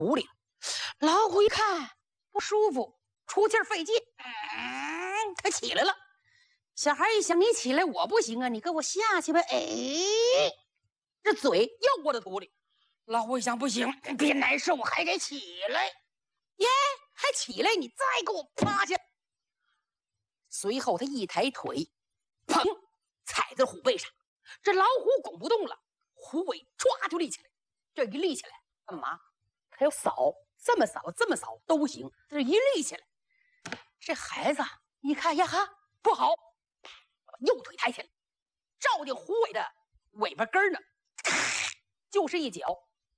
屋里了。老虎一看不舒服，出气费劲，他起来了。小孩一想，你起来我不行啊，你给我下去呗。哎，这嘴又窝到土里。老虎一想，不行，别难受，我还得起来。耶，还起来，你再给我趴下。随后他一抬腿，砰，踩在虎背上。这老虎拱不动了，虎尾唰就立起来。这一立起来干嘛？他要扫，这么扫这么扫都行。这一立起来，这孩子一看呀哈不好，右腿抬起来，照定虎尾的尾巴根呢，就是一脚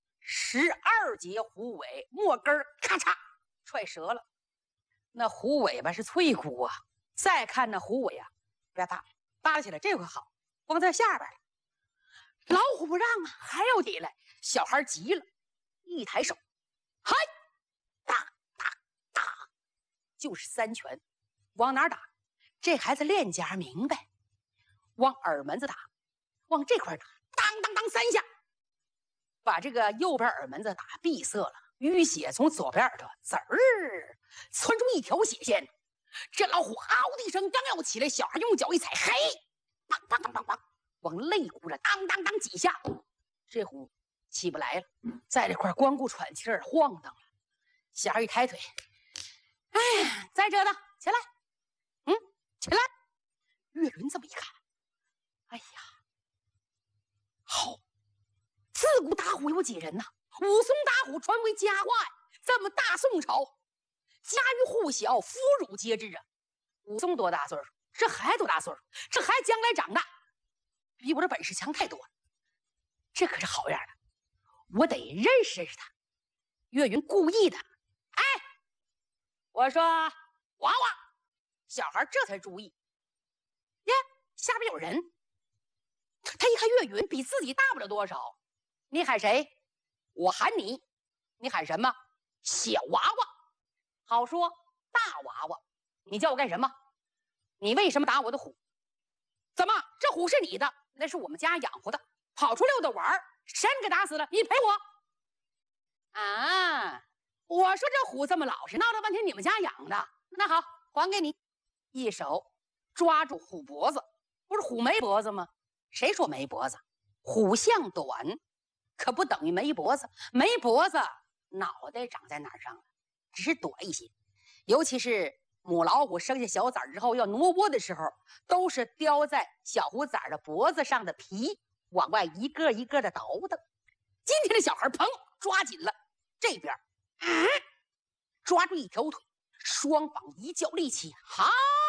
，12节虎尾末根咔嚓踹折了。那虎尾巴是脆骨啊！再看那虎尾啊，啪嗒扒起来，这回好，光在下边了。老虎不让啊，还要起来。小孩急了，一抬手，嗨，打打打，就是3拳。往哪打？这孩子练家明白，往耳门子打，往这块打，当当当3下，把这个右边耳门子打闭塞了，淤血从左边耳朵滋儿窜出一条血线。这老虎嗷的一声，刚要起来，小孩用脚一踩，嘿，梆梆梆梆梆，往肋骨上当当当几下，这虎起不来了，在这块光顾喘气儿晃荡了。小孩一抬腿，哎，再折腾起来，起来。岳伦这么一看，哎呀，好，自古打虎有几人呐？武松打虎传为佳话呀！这么大宋朝，家喻户晓，妇孺皆知啊。武松多大岁数？这孩子多大岁数？这孩子将来长大比我这本事强太多了。这可是好样的，我得认识认识他。岳云故意的，哎，我说娃娃，小孩这才注意，呀，下边有人。他一看岳云比自己大不了多少，你喊谁？我喊你，你喊什么？小娃娃。好说，大娃娃，你叫我干什么？你为什么打我的虎？怎么，这虎是你的？那是我们家养活的，跑出溜达玩，谁给打死了？你赔我啊！我说这虎这么老实，闹了半天你们家养的，那好，还给你。一手抓住虎脖子，不是虎没脖子吗？谁说没脖子？虎相短，可不等于没脖子。没脖子，脑袋长在哪儿上了？只是短一些。尤其是母老虎生下小崽之后要挪窝的时候，都是叼在小虎崽的脖子上的皮往外一个一个的倒腾。今天的小孩砰抓紧了这边，抓住一条腿，双膀一较力气，嗨，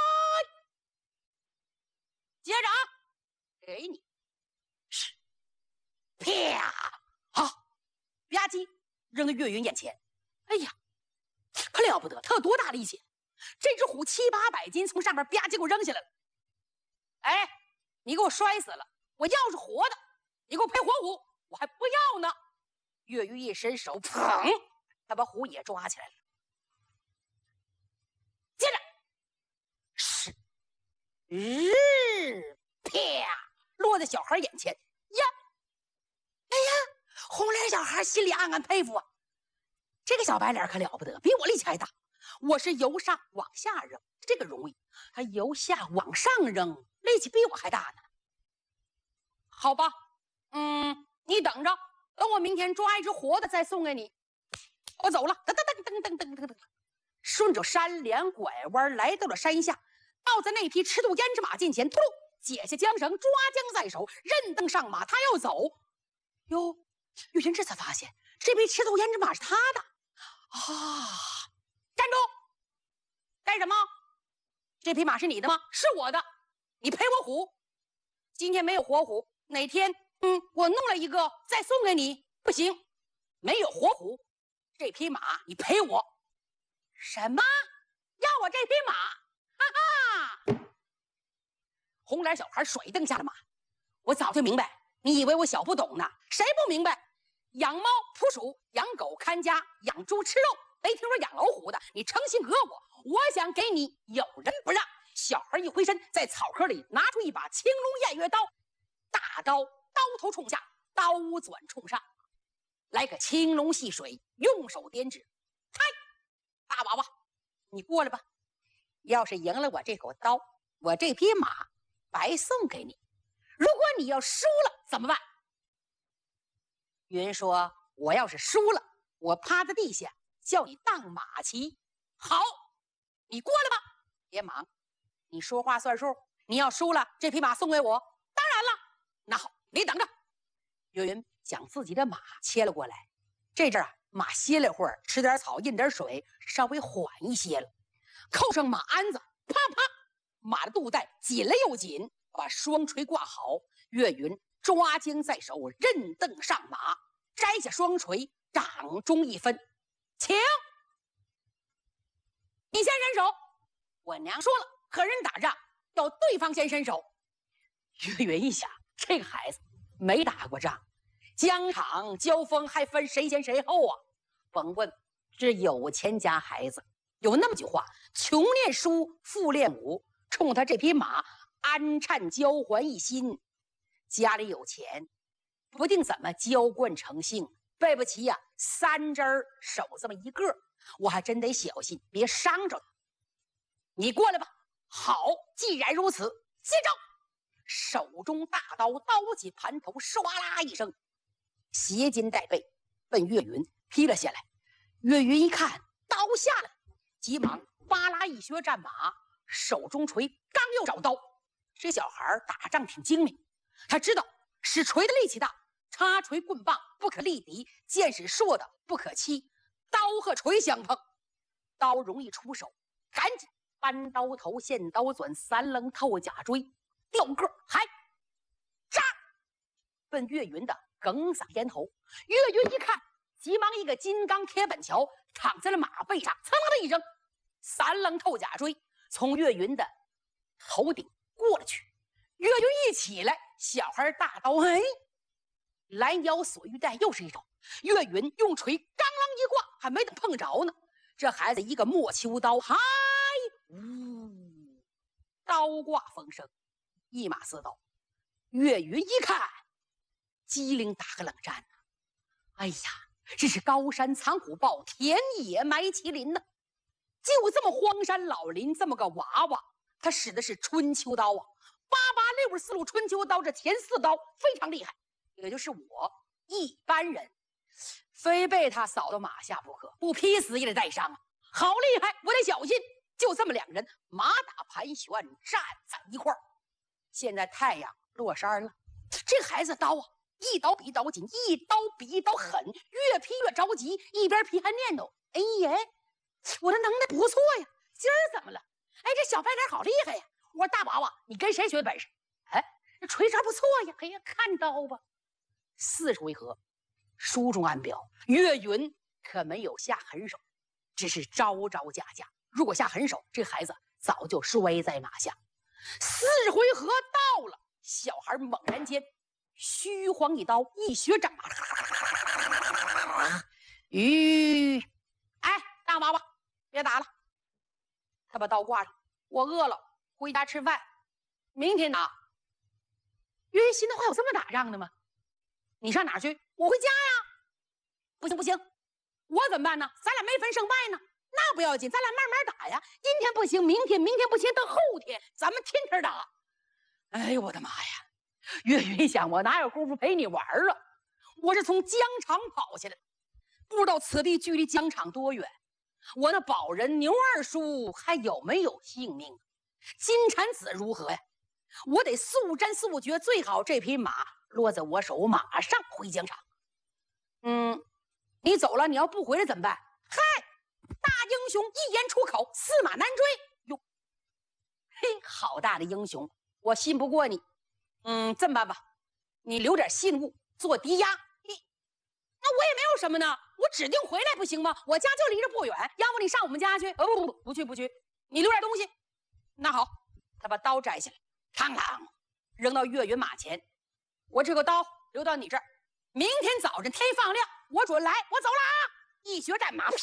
接着啊，给你，是，啪，好，吧唧扔到岳云眼前。哎呀，可了不得，他有多大力气？这只虎700、800斤，从上面吧唧给我扔下来了。哎，你给我摔死了！我要是活的，你给我赔活虎，我还不要呢。岳云一伸手，砰，他把虎也抓起来了。接着是啪，落在小孩眼前呀！哎呀，红脸小孩心里暗暗佩服啊，这个小白脸可了不得，比我力气还大。我是由上往下扔，这个容易，他由下往上扔，力气比我还大呢。好吧，你等着，等我明天抓一只活的再送给你。我走了，噔噔噔噔噔噔噔，顺着山连拐弯来到了山下，倒在那匹赤兔胭脂马近前，突噜解下缰绳，抓缰在手，任登上马，他要走。哟，岳云这才发现这匹赤兔胭脂马是他的啊！站住！干什么？这匹马是你的吗？是我的，你赔我虎。今天没有活虎，哪天我弄了一个再送给你。不行，没有活虎，这匹马你赔我。什么？要我这匹马？哈哈！红脸小孩甩蹬下了马。我早就明白，你以为我小不懂呢？谁不明白？养猫扑鼠，养狗看家，养猪吃肉，没听说养老虎的。你诚心讹我，我想给你，有人不让。小孩一回身，在草坑里拿出一把青龙偃月刀，大刀刀头冲下，刀转冲上。 来个青龙戏水，用手点指，嗨，大娃娃，你过来吧。要是赢了我这口刀，我这匹马白送给你。如果你要输了怎么办？云说：我要是输了，我趴在地下叫你当马骑。好，你过来吧。别忙，你说话算数。你要输了，这匹马送给我。当然了。那好，你等着。岳云将自己的马牵了过来。这阵儿马歇了会儿，吃点草，饮点水，稍微缓一些了。扣上马鞍子，啪啪，马的肚带紧了又紧，把双锤挂好。岳云抓缰在手，任蹬上马，摘下双锤，掌中一分，请你先伸手。我娘说了，和人打仗要对方先伸手。岳云一想，这个孩子没打过仗，疆场交锋还分谁先谁后啊？甭问，这有钱家孩子有那么句话：穷练书，富练武。冲他这匹马，安颤交还一心。家里有钱，不定怎么浇灌成性。背不齐呀，3针手这么一个，我还真得小心，别伤着他。你过来吧。好，既然如此，接招。手中大刀，刀起盘头，唰啦一声，斜肩带背，奔岳云劈了下来。岳云一看刀下来，急忙巴拉一削战马，手中锤刚要找刀。这小孩打仗挺精明，他知道使锤的力气大，插锤棍棒不可力敌，箭矢硕的不可欺，刀和锤相碰，刀容易出手，赶紧搬刀头，现刀转，3棱透甲锥，吊个还扎奔岳云的哽嗓咽喉。岳云一看，急忙一个金刚铁板桥躺在了马背上，噌啷的一声，3棱透甲锥从岳云的头顶过了去。岳云一起来，小孩大刀，拦腰锁玉带又是一招。岳云用锤刚啷一挂，还没等碰着呢，这孩子一个莫秋刀，嗨，呜，刀挂风声，一马4刀。岳云一看，机灵打个冷战呢。哎呀，这是高山藏虎豹，田野埋麒麟呢。就这么荒山老林，这么个娃娃，他使的是春秋刀啊，8864路春秋刀，这前4刀非常厉害，也就是我一般人非被他扫到马下不可，不劈死也得带伤啊，好厉害，我得小心。就这么2人马打盘旋，站在一块儿。现在太阳落山了，这孩子刀啊，一刀比一刀紧，一刀比一刀狠，越劈越着急，一边劈还念叨：哎呀，我的能耐不错呀，今儿怎么了？哎，这小白脸好厉害呀！我说大娃娃，你跟谁学本事？哎，这锤招不错呀！哎呀，看刀吧。40回合，书中暗表，岳云可没有下狠手，只是招招架架。如果下狠手，这孩子早就摔在马下。40回合到了，小孩猛然间虚晃一刀，一削战马。哎，大娃娃，别打了。他把刀挂上，我饿了，回家吃饭，明天打。岳云心的话有这么打仗的吗？你上哪儿去？我回家呀。不行不行，我怎么办呢？咱俩没分胜败呢。那不要紧，咱俩慢慢打呀。今天不行，明天不行，等后天，咱们天天打。哎呦我的妈呀！岳云想，我哪有功夫陪你玩啊？我是从疆场跑下来，不知道此地距离疆场多远。我那保人牛二叔还有没有性命？金蝉子如何呀？我得速战速决，最好这匹马落在我手，马上回疆场。你走了，你要不回来怎么办？嗨，大英雄一言出口，驷马难追。哟，嘿，好大的英雄，我信不过你。这么办吧，你留点信物做抵押。那我也没有什么呢，我指定回来不行吗？我家就离着不远，要不你上我们家去？不去，你留点东西。那好，他把刀摘下来，嘡啷扔到岳云马前。我这个刀留到你这儿，明天早晨天放亮，我准来。我走了啊！一学战马，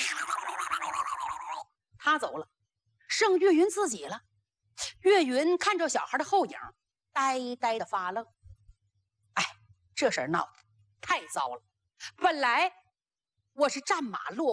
他走了，剩岳云自己了。岳云看着小孩的后影，呆呆的发愣。哎，这事儿闹得太糟了。 本来我是站马路。